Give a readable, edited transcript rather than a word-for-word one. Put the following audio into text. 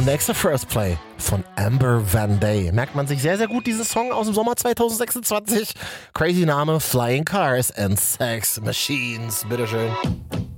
nächste First Play von Amber Van Day. Merkt man sich sehr, sehr gut diesen Song aus dem Sommer 2026. Crazy Name, Flying Cars and Sex Machines. Bitteschön.